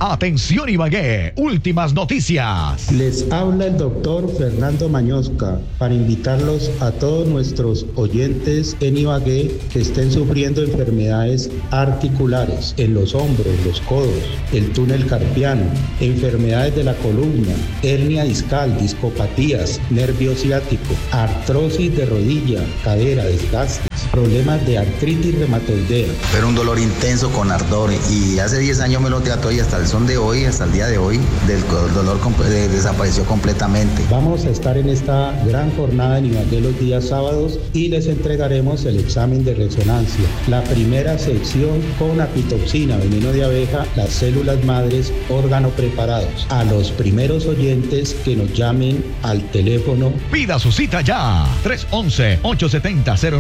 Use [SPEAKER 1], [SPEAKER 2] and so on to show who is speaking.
[SPEAKER 1] Atención Ibagué, últimas noticias.
[SPEAKER 2] Les habla el doctor Fernando Mañosca para invitarlos a todos nuestros oyentes en Ibagué que estén sufriendo enfermedades articulares en los hombros, los codos, el túnel carpiano, enfermedades de la columna, hernia discal, discopatías, nervio ciático, artrosis de rodilla, cadera, desgastes, problemas de artritis reumatoidea.
[SPEAKER 3] Era un dolor intenso con ardor y hace 10 años me lo trató y hasta el son de hoy, hasta el día de hoy, el dolor desapareció completamente.
[SPEAKER 2] Vamos a estar en esta gran jornada en Ibagué los días sábados y les entregaremos el examen de resonancia. La primera sección con apitoxina, veneno de abeja, las células madres, órgano preparados. A los primeros oyentes que nos llamen al teléfono.
[SPEAKER 1] Pida su cita ya, 311-870-09.